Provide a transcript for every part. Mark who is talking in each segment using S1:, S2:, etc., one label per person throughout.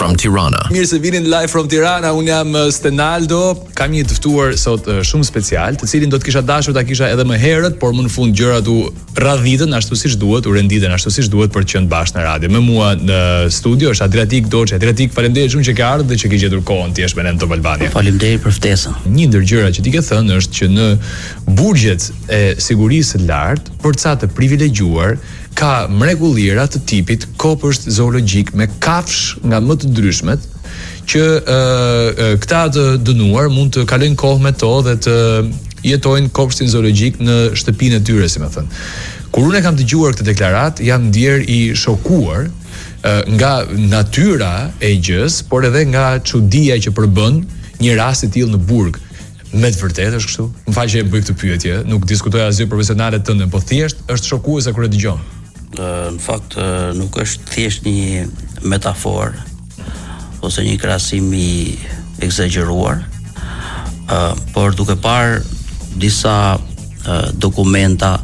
S1: from Tirana.
S2: Mirë se vinin live from Tirana. Unë jam Stenaldo. Kam një të ftuar sot shumë special, të cilin do të kisha dashur ta kisha edhe më herët, por më në fund gjërat u radhitën ashtu siç duhet, u renditën ashtu siç duhet për të qenë bashkë në radio. Me mua në studio është Adriatik Doçi. Adriatik, faleminderit shumë që ke ardhur dhe që ke gjetur kohën ti me ne në Top Albania.
S3: Faleminderit për ftesën.
S2: Një ndër gjërat që ti ke thënë është që në burgjet e sigurisë së lartë, për ca të privilegjuar, ka mrekullira të tipit kopësht zoologjik me kafsh nga më të ndryshmet që këta të dënuar mund të kalojnë kohë me to dhe të jetojnë kopshtin zoologjik në shtëpinë e tyre, si më thënë. Kur unë kam dëgjuar këtë deklarat, jam ndier i shokuar nga natyra e gjës, por edhe nga çudia që përbën një rast i tillë në burg. Me të vërtetë është kështu? Më fal që e bëj këtë pyetje, nuk diskutoj asgjë profesionale tënde, po thjesht është shokuese kur e dëgjon.
S3: Në fakt nuk është thjesht një metaforë ose një krahasim i egzageruar, por duke parë disa dokumenta,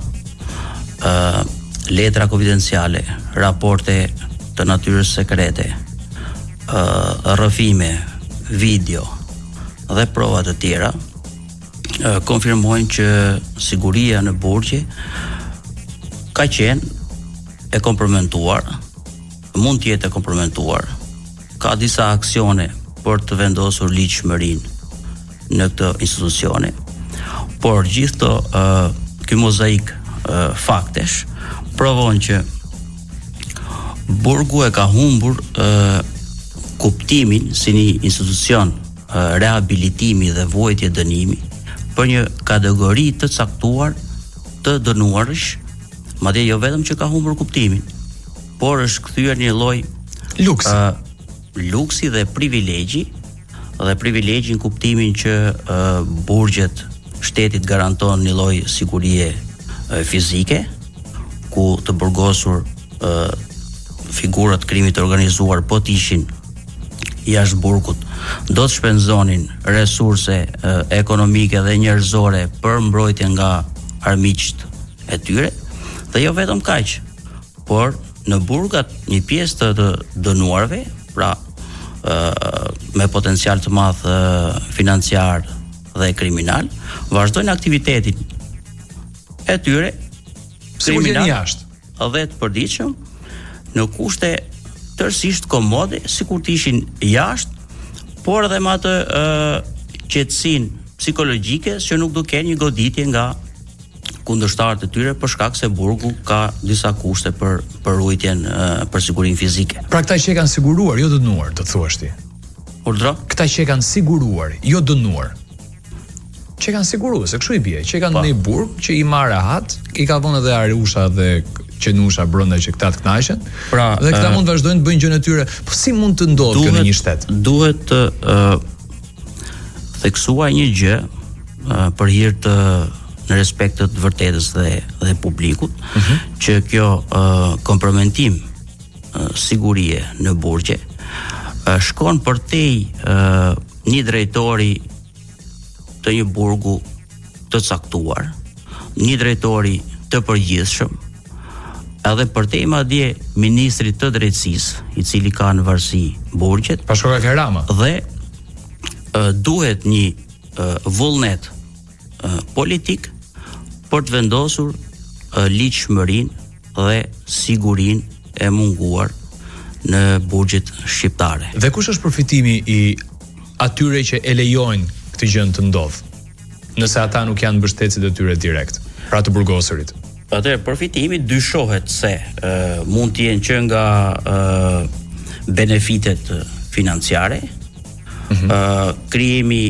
S3: letra konfidenciale, raporte të natyrës sekrete, rrëfime, video dhe prova të tjera, konfirmojnë që siguria në burgje ka qenë e kompromentuar, mund të jetë e kompromentuar. Ka disa aksione për të vendosur ligjshmërinë në këtë institucione, por gjithë ky mozaik faktesh provon që burgu e ka humbur kuptimin si një institucion rehabilitimi dhe vuajtje dënimi për një kategori të caktuar të dënuarësh, madje jo vetëm që ka humbur kuptimin, por është kthyer një lloj luksi dhe privilegji në kuptimin që burgjet shtetit garanton një lloj sigurie fizike, ku të burgosur figurat krimit të organizuar po të ishin jashtë burgut, do të shpenzonin resurse ekonomike dhe njerëzore për mbrojtje nga armiqt e tyre, dhe jo vetëm kaq, por në burgat një pjesë të dënuarve, pra me potencial të madh financiar dhe kriminal, vazhdojnë aktivitetin e tyre kriminal dhe të përditshëm në kushte tërësisht komode, sikur të ishin jashtë, por edhe me atë qetësinë psikologjike që nuk do kenë një goditje nga kundërshtarët e tyre për shkak se burgu ka disa kushte për ruajtjen për sigurinë fizike.
S2: Pra këta që kanë siguruar, jo dënuar, të thuash ti.
S3: Urdhro?
S2: Këta që kanë siguruar, jo dënuar. Që kanë siguruar, se kështu i bie, që kanë në burg që i marr rahat, i ka vënë edhe arusha dhe qenusha brenda që këta të kënaqen. Pra, dhe këta mund vazhdojnë të bëjnë gjën e tyre. Po si mund të ndodhë kjo në një shtet?
S3: Duhet të theksuar një gjë për hir të në respekt të vërtetës dhe publikut, që kjo kompromentim sigurie në burgje shkon përtej një drejtori të një burgu të caktuar, një drejtori të përgjithshëm, edhe përtej madje ministrit të drejtësisë, i cili ka në varësi burgjet,
S2: Pashkoka Karama,
S3: dhe duhet një vullnet politik për të vendosur ligjshmërinë dhe sigurinë e munguar në burgjet shqiptare.
S2: Dhe kush është përfitimi i atyre që e lejojnë këtë gjë të ndodhë, nëse ata nuk janë mbështetësit e tyre direkt, pra të burgosurit?
S3: Atëherë përfitimi dyshohet se mund të jenë që nga benefitet financiare, krijimi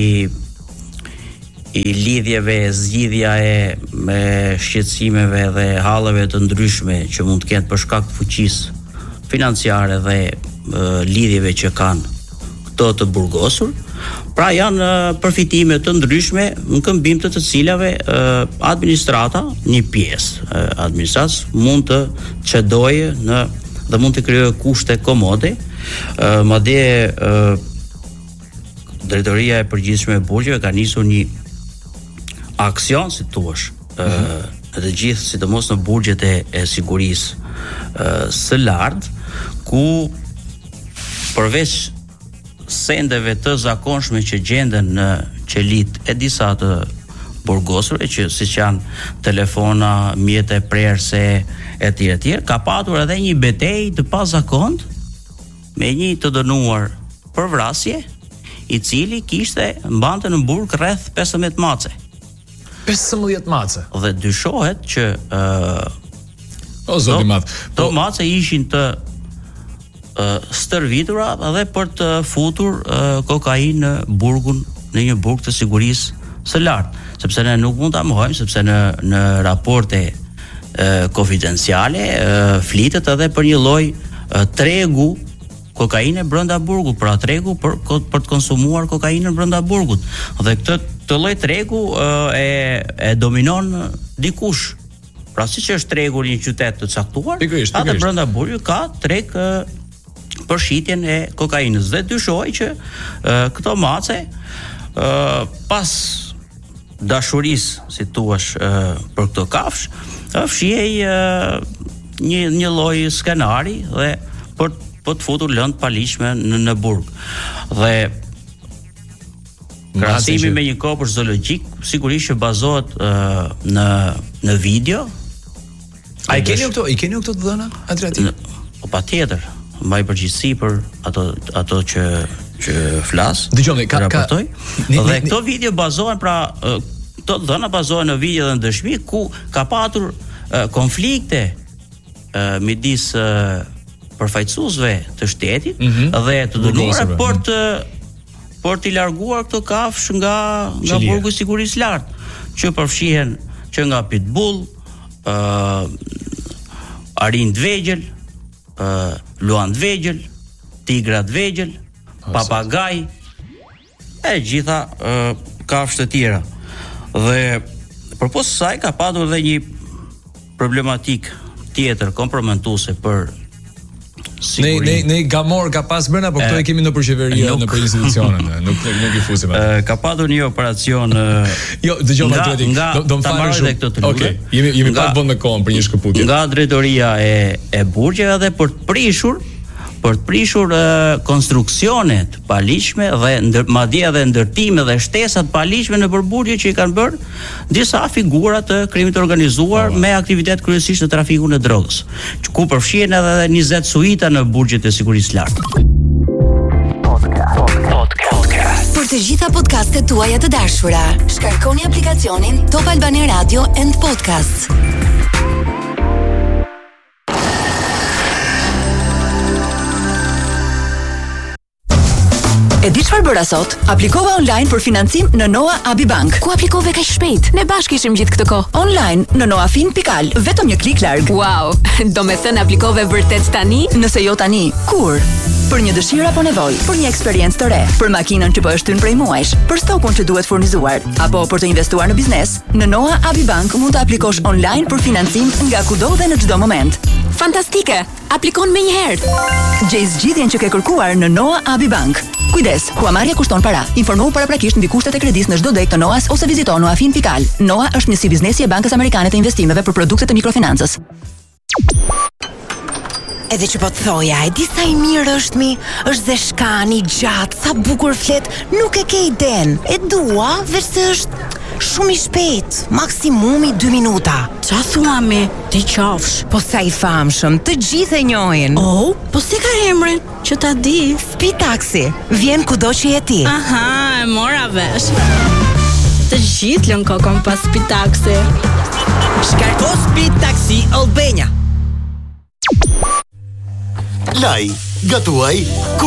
S3: i lidhjeve, zgjidhja me shqetësimeve dhe halleve të ndryshme që mund të kenë për shkak të fuqisë financiare dhe lidhjeve që kanë këto të burgosur. Pra janë përfitime të ndryshme në këmbim të cilave administrata, një pjesë administratës mund të çdojë dhe mund të krijojë kushte komode, madje drejtoria e përgjithshme e burgjeve ka nisur një aksion, si thua, në të gjithë, sidomos në burgjet e sigurisë së lartë, ku përveç sendeve të zakonshme që gjenden në qelit e disa të burgosur, që siç janë telefona, mjete prerse etj, ka patur edhe një betejë të pazakont me një të dënuar për vrasje, i cili mbante në burg rreth 15 mace.
S2: 15 mace.
S3: Dhe dyshohet që
S2: o zoti madh,
S3: to mace ishin të stërvitura dhe për të futur kokainë në burgun, në një burg të sigurisë së lartë, sepse ne nuk mund ta mohojmë, sepse në raporte konfidenciale flitet edhe për një lloj tregu kokaine brenda burgut, pra tregu për të konsumuar kokainën brenda burgut. Dhe këtë lloj tregu e dominon dikush. Pra siç është tregu në një qytet të caktuar, atë brenda burgut ka treg për shitjen e kokainës. Dhe dyshoj që këto mace pas dashurisë, si thua, për këto kafsh, fshihej një lloj skenari dhe për të futur lëndë paligjshme në burg. Dhe krahasimi me një kopësht zoologjik sigurisht që bazohet në video.
S2: A i keni këto të dhëna aty?
S3: Po patjetër, mbaj përgjegjësi për ato që flas.
S2: Dëgjoni,
S3: raportoj. Dhe këto video bazohen, pra këto dhëna bazohen në video dhe në dëshmi ku ka patur konflikte midis përfaqësuesve të shtetit dhe të dënuar për t'i larguar këto kafsh nga burgu i sigurisë lartë, që përfshihen që nga pitbull, arin të vegjël, luan të vegjël, tigra të vegjël, papagaj e gjitha kafsh të tjera. Dhe përpos saj ka patur edhe një problematik tjetër komprometuese për
S2: Ne gamor ka pas brenda, por këto e kemi në përqeveri në për institucionet, nuk i fusim atë.
S3: Ka patur një operacion
S2: jo, dëgjoj Atletik, do të marrë shumë këto të lutë. Okej, jemi pak vonë me kohën për një shkëputje.
S3: Nga drejtoria e burgjeve dhe për të prishur konstruksionet paligjshme dhe madje edhe ndërtime dhe shtesat paligjshme në burgje që i kanë bërë disa figura të krimit të organizuar me aktivitet kryesisht të trafikut në drogës, ku përfshihen edhe 20 suita në burgjet e sigurisë lartë.
S1: Për të gjitha podcastet tuaja të dashura, shkarkoni aplikacionin Top Albania Radio and Podcasts. E di çfarë bëra sot? Aplikova online për financim në Noa Abi Bank. Ku aplikove kaq shpejt? Ne bashkë ishim gjithë këtë kohë. Online në noafin.al, vetëm një klik larg. Wow, do me thënë aplikove vërtet tani? Nëse jo tani, kur? Për një dëshirë apo nevojë, për një eksperiencë të re, për makinën që po është hyrë prej muajsh, për stokun që duhet furnizuar, apo për të investuar në biznes, në Noa Abi Bank mund të aplikosh online për financim nga kudo dhe në çdo moment. Fantastike! Aplikon menjëherë. Gjej zgjidhjen që ke kërkuar në Noa Abi Bank. Kujdes, huamarrja kushton para. Informohu paraprakisht mbi kushtet e kredisë në çdo deg të Noas ose vizito noafin.al. Noa është njësi biznesi e Bankës Amerikane të Investimeve për produkte të mikrofinancës. Edhe që po të thoja, e di sa i mirë është mi, është dhe shkani, gjatë, sa bukur flet, nuk e ke iden. E dua, veç se është shumë i shpejt, maksimumi 2 minuta.
S4: Qa thua me, ti qafsh?
S1: Po sa i famshëm, të gjithë e njohin.
S4: Oh, po si ka emrin, që ta di?
S1: Speed Taxi, vjen kudo që je ti.
S4: Aha, e mora vesh. Të gjithë lën kokon pas Speed Taxi.
S5: Shkarko Speed Taxi Albania. Laj, gatuaj,